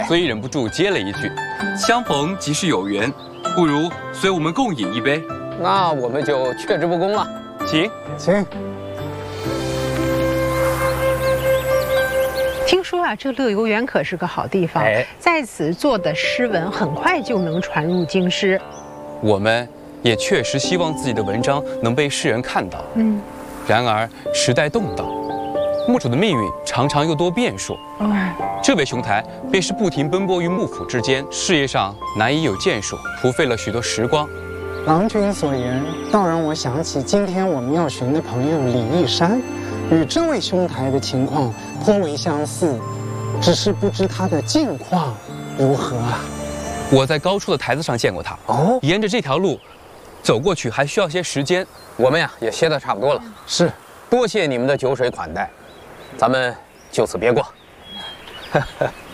所以忍不住接了一句：“相逢即是有缘，不如随我们共饮一杯。” 那我们就却之不恭了。 请。 听说啊，这乐游原可是个好地方，在此做的诗文很快就能传入京师。 我们也确实希望自己的文章能被世人看到。然而时代动荡，墓主的命运常常又多变数。这位兄台便是不停奔波于幕府之间，事业上难以有建树，徒费了许多时光。 郎君所言，倒让我想起今天我们要寻的朋友李义山，与这位兄台的情况颇为相似，只是不知他的近况如何啊？ 我在高处的台子上见过他。沿着这条路走过去还需要些时间。 我们呀也歇得差不多了。 是， 多谢你们的酒水款待，咱们就此别过。